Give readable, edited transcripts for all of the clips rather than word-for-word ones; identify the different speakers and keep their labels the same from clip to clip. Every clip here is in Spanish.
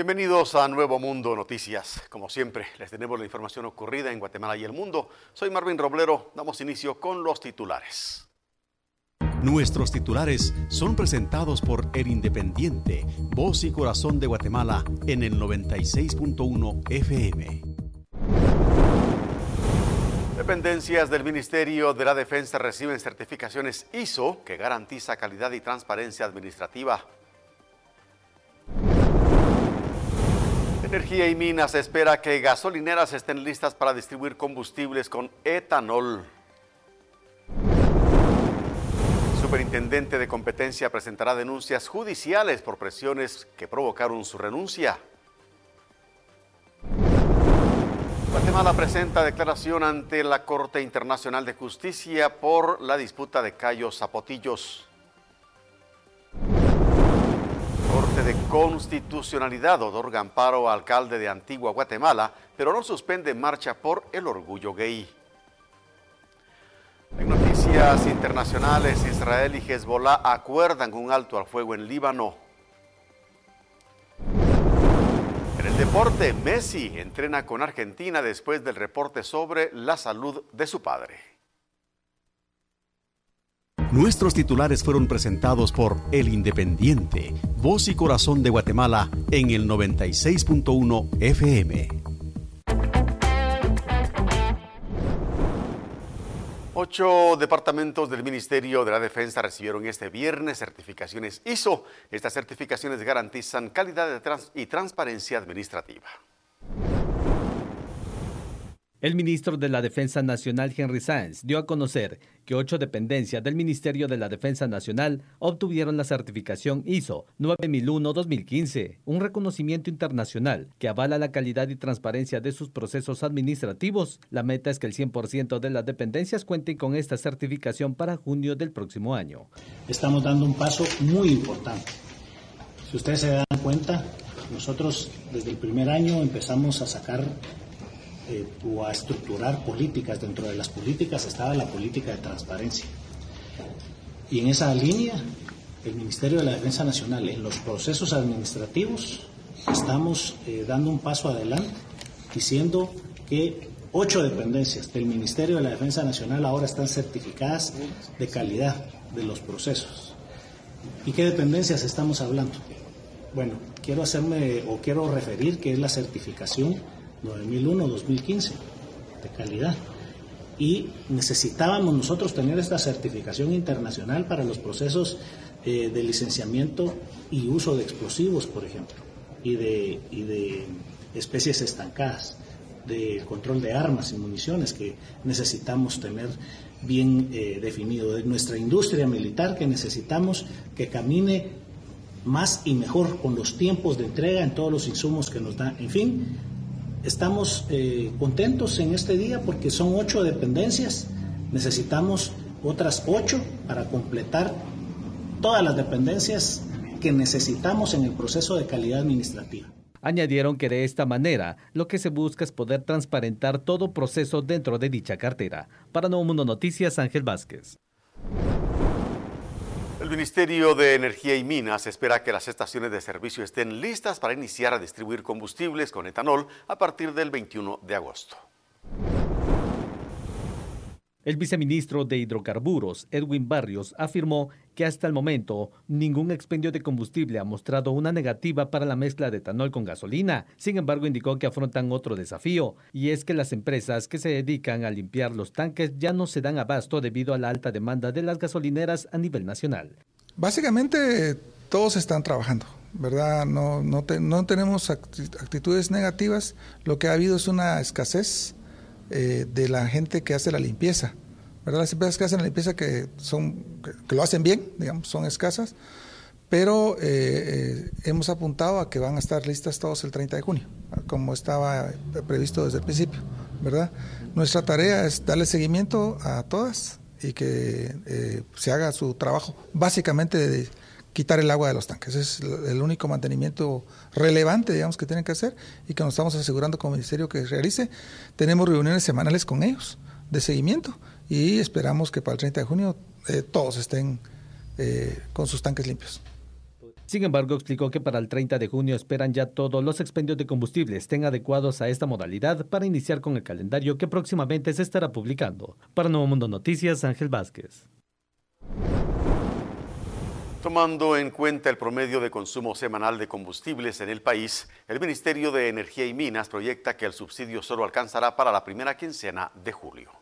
Speaker 1: Bienvenidos a Nuevo Mundo Noticias. Como siempre, les tenemos la información ocurrida en Guatemala y el mundo. Soy Marvin Roblero. Damos inicio con los titulares.
Speaker 2: Nuestros titulares son presentados por El Independiente, voz y corazón de Guatemala en el 96.1 FM.
Speaker 1: Dependencias del Ministerio de la Defensa reciben certificaciones ISO que garantiza calidad y transparencia administrativa. Energía y Minas espera que gasolineras estén listas para distribuir combustibles con etanol. El superintendente de competencia presentará denuncias judiciales por presiones que provocaron su renuncia. Guatemala presenta declaración ante la Corte Internacional de Justicia por la disputa de Cayos Zapotillos. Corte de Constitucionalidad otorga amparo al alcalde de Antigua Guatemala, pero no suspende marcha por el orgullo gay. En noticias internacionales, Israel y Hezbollah acuerdan un alto al fuego en Líbano. En el deporte, Messi entrena con Argentina después del reporte sobre la salud de su padre.
Speaker 2: Nuestros titulares fueron presentados por El Independiente, voz y corazón de Guatemala en el 96.1 FM.
Speaker 1: 8 departamentos del Ministerio de la Defensa recibieron este viernes certificaciones ISO. Estas certificaciones garantizan calidad y transparencia administrativa.
Speaker 3: El ministro de la Defensa Nacional, Henry Sáenz, dio a conocer que 8 dependencias del Ministerio de la Defensa Nacional obtuvieron la certificación ISO 9001-2015, un reconocimiento internacional que avala la calidad y transparencia de sus procesos administrativos. La meta es que el 100% de las dependencias cuenten con esta certificación para junio del próximo año.
Speaker 4: Estamos dando un paso muy importante. Si ustedes se dan cuenta, nosotros desde el primer año empezamos a sacar o a estructurar políticas. Dentro de las políticas estaba la política de transparencia. Y en esa línea, el Ministerio de la Defensa Nacional, en los procesos administrativos, estamos dando un paso adelante, diciendo que 8 dependencias del Ministerio de la Defensa Nacional ahora están certificadas de calidad de los procesos. ¿Y qué dependencias estamos hablando? Bueno, quiero referir que es la certificación 9001-2015 de calidad, y necesitábamos nosotros tener esta certificación internacional para los procesos de licenciamiento y uso de explosivos, por ejemplo, y de especies estancadas, de control de armas y municiones que necesitamos tener bien definido, de nuestra industria militar que necesitamos que camine más y mejor con los tiempos de entrega en todos los insumos que nos da. En fin, estamos contentos en este día porque son 8 dependencias, necesitamos otras 8 para completar todas las dependencias que necesitamos en el proceso de calidad administrativa.
Speaker 3: Añadieron que de esta manera lo que se busca es poder transparentar todo proceso dentro de dicha cartera. Para Nuevo Mundo Noticias, Ángel Vázquez.
Speaker 1: El Ministerio de Energía y Minas espera que las estaciones de servicio estén listas para iniciar a distribuir combustibles con etanol a partir del 21 de agosto.
Speaker 3: El viceministro de Hidrocarburos, Edwin Barrios, afirmó que hasta el momento ningún expendio de combustible ha mostrado una negativa para la mezcla de etanol con gasolina. Sin embargo, indicó que afrontan otro desafío, y es que las empresas que se dedican a limpiar los tanques ya no se dan abasto debido a la alta demanda de las gasolineras a nivel nacional.
Speaker 5: Básicamente todos están trabajando, ¿verdad? No tenemos actitudes negativas. Lo que ha habido es una escasez de la gente que hace la limpieza, ¿verdad? Las empresas que hacen la limpieza que lo hacen bien, digamos, son escasas, pero hemos apuntado a que van a estar listas todos el 30 de junio, como estaba previsto desde el principio, ¿verdad? Nuestra tarea es darle seguimiento a todas y que se haga su trabajo, básicamente de quitar el agua de los tanques. Es el único mantenimiento relevante, digamos, que tienen que hacer y que nos estamos asegurando como ministerio que realice. Tenemos reuniones semanales con ellos de seguimiento y esperamos que para el 30 de junio todos estén con sus tanques limpios.
Speaker 3: Sin embargo, explicó que para el 30 de junio esperan ya todos los expendios de combustible estén adecuados a esta modalidad para iniciar con el calendario que próximamente se estará publicando. Para Nuevo Mundo Noticias, Ángel Vázquez.
Speaker 1: Tomando en cuenta el promedio de consumo semanal de combustibles en el país, el Ministerio de Energía y Minas proyecta que el subsidio solo alcanzará para la primera quincena de julio.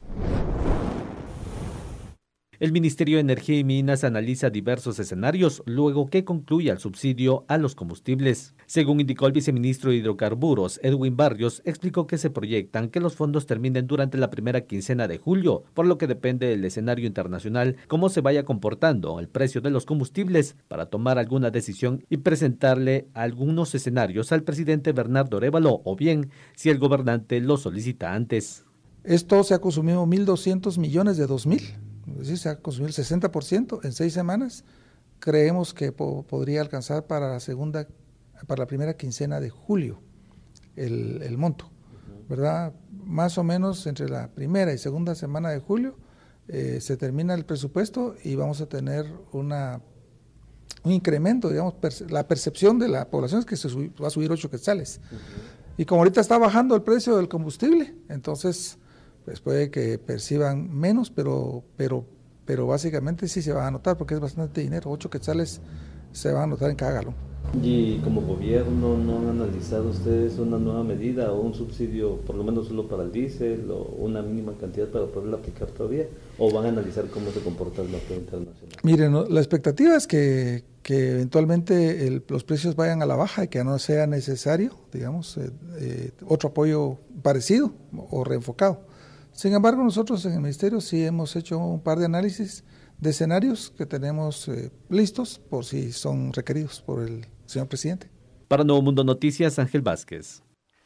Speaker 3: El Ministerio de Energía y Minas analiza diversos escenarios luego que concluya el subsidio a los combustibles. Según indicó el viceministro de Hidrocarburos, Edwin Barrios, explicó que se proyectan que los fondos terminen durante la primera quincena de julio, por lo que depende del escenario internacional cómo se vaya comportando el precio de los combustibles para tomar alguna decisión y presentarle algunos escenarios al presidente Bernardo Arévalo o bien si el gobernante lo solicita antes.
Speaker 5: Esto se ha consumido 1.200 millones de 2.000. Es decir, se ha consumido el 60% en 6 semanas. Creemos que podría alcanzar para la primera quincena de julio el monto, ¿verdad? Más o menos entre la primera y segunda semana de julio se termina el presupuesto y vamos a tener un incremento, digamos, la percepción de la población es que va a subir 8 quetzales. Y como ahorita está bajando el precio del combustible, entonces pues puede que perciban menos, pero básicamente sí se va a notar porque es bastante dinero, 8 quetzales se van a notar en cada galón.
Speaker 6: ¿Y como gobierno no han analizado ustedes una nueva medida o un subsidio, por lo menos solo para el diésel, o una mínima cantidad para poderlo aplicar todavía? ¿O van a analizar cómo se comporta el mercado internacional?
Speaker 5: Miren, la expectativa es que eventualmente los precios vayan a la baja y que no sea necesario, digamos, otro apoyo parecido o reenfocado. Sin embargo, nosotros en el Ministerio sí hemos hecho un par de análisis de escenarios que tenemos listos por si son requeridos por el señor presidente.
Speaker 3: Para Nuevo Mundo Noticias, Ángel Vázquez.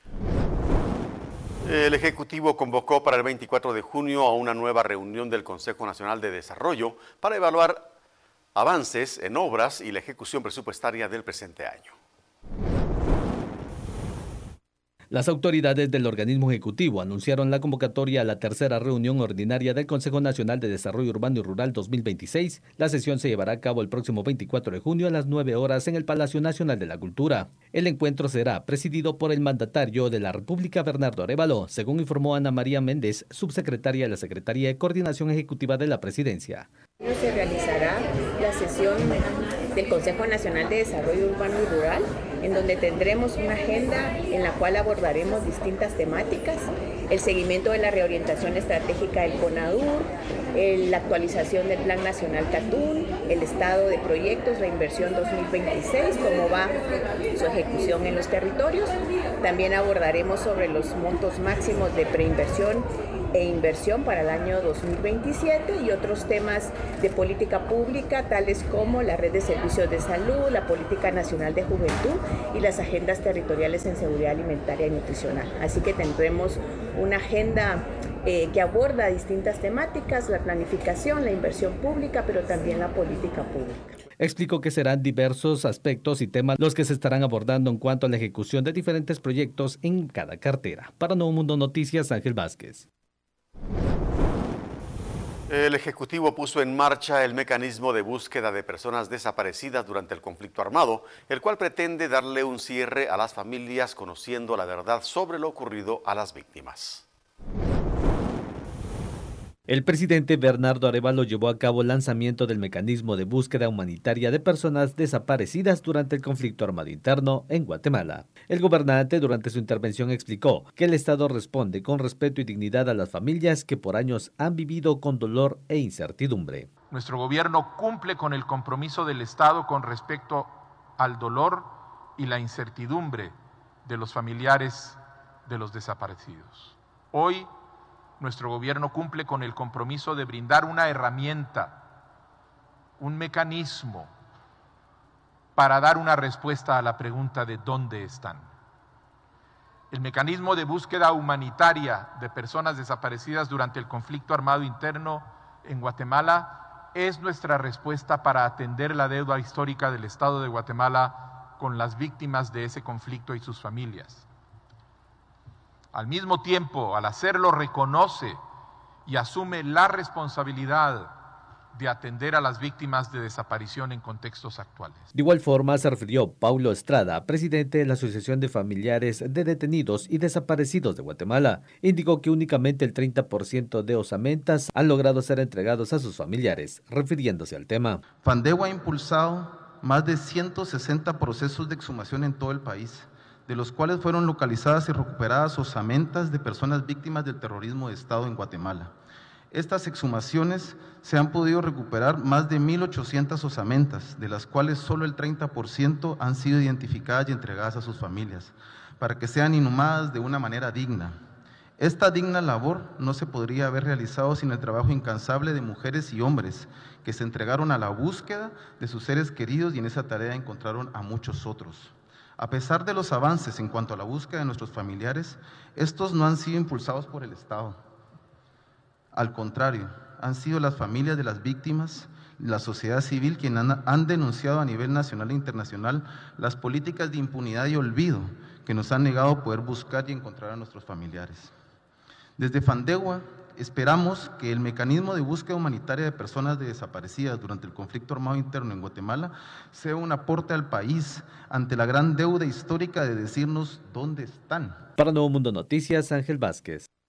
Speaker 1: El Ejecutivo convocó para el 24 de junio a una nueva reunión del Consejo Nacional de Desarrollo para evaluar avances en obras y la ejecución presupuestaria del presente año.
Speaker 3: Las autoridades del organismo ejecutivo anunciaron la convocatoria a la tercera reunión ordinaria del Consejo Nacional de Desarrollo Urbano y Rural 2026. La sesión se llevará a cabo el próximo 24 de junio a las 9 horas en el Palacio Nacional de la Cultura. El encuentro será presidido por el mandatario de la República, Bernardo Arévalo, según informó Ana María Méndez, subsecretaria de la Secretaría de Coordinación Ejecutiva de la Presidencia.
Speaker 7: Se realizará la sesión del Consejo Nacional de Desarrollo Urbano y Rural, en donde tendremos una agenda en la cual abordaremos distintas temáticas, el seguimiento de la reorientación estratégica del CONADUR, la actualización del Plan Nacional Catún, el estado de proyectos, la inversión 2026, cómo va su ejecución en los territorios. También abordaremos sobre los montos máximos de preinversión e inversión para el año 2027 y otros temas de política pública, tales como la red de servicios de salud, la política nacional de juventud y las agendas territoriales en seguridad alimentaria y nutricional. Así que tendremos una agenda que aborda distintas temáticas, la planificación, la inversión pública, pero también la política pública.
Speaker 3: Explicó que serán diversos aspectos y temas los que se estarán abordando en cuanto a la ejecución de diferentes proyectos en cada cartera. Para Nuevo Mundo Noticias, Ángel Vázquez.
Speaker 1: El Ejecutivo puso en marcha el mecanismo de búsqueda de personas desaparecidas durante el conflicto armado, el cual pretende darle un cierre a las familias conociendo la verdad sobre lo ocurrido a las víctimas.
Speaker 3: El presidente Bernardo Arévalo llevó a cabo el lanzamiento del mecanismo de búsqueda humanitaria de personas desaparecidas durante el conflicto armado interno en Guatemala. El gobernante durante su intervención explicó que el Estado responde con respeto y dignidad a las familias que por años han vivido con dolor e incertidumbre.
Speaker 8: Nuestro gobierno cumple con el compromiso del Estado con respecto al dolor y la incertidumbre de los familiares de los desaparecidos. Hoy, nuestro gobierno cumple con el compromiso de brindar una herramienta, un mecanismo para dar una respuesta a la pregunta de ¿dónde están? El mecanismo de búsqueda humanitaria de personas desaparecidas durante el conflicto armado interno en Guatemala es nuestra respuesta para atender la deuda histórica del Estado de Guatemala con las víctimas de ese conflicto y sus familias. Al mismo tiempo, al hacerlo, reconoce y asume la responsabilidad de atender a las víctimas de desaparición en contextos actuales.
Speaker 3: De igual forma se refirió Paulo Estrada, presidente de la Asociación de Familiares de Detenidos y Desaparecidos de Guatemala. Indicó que únicamente el 30% de osamentas han logrado ser entregados a sus familiares, refiriéndose al tema.
Speaker 9: Fandegua ha impulsado más de 160 procesos de exhumación en todo el país, de los cuales fueron localizadas y recuperadas osamentas de personas víctimas del terrorismo de Estado en Guatemala. Estas exhumaciones se han podido recuperar más de 1.800 osamentas, de las cuales solo el 30% han sido identificadas y entregadas a sus familias, para que sean inhumadas de una manera digna. Esta digna labor no se podría haber realizado sin el trabajo incansable de mujeres y hombres que se entregaron a la búsqueda de sus seres queridos y en esa tarea encontraron a muchos otros. A pesar de los avances en cuanto a la búsqueda de nuestros familiares, estos no han sido impulsados por el Estado. Al contrario, han sido las familias de las víctimas, la sociedad civil, quienes han denunciado a nivel nacional e internacional las políticas de impunidad y olvido que nos han negado poder buscar y encontrar a nuestros familiares. Desde Fandegua esperamos que el mecanismo de búsqueda humanitaria de personas desaparecidas durante el conflicto armado interno en Guatemala sea un aporte al país ante la gran deuda histórica de decirnos dónde están.
Speaker 3: Para Nuevo Mundo Noticias, Ángel Vázquez.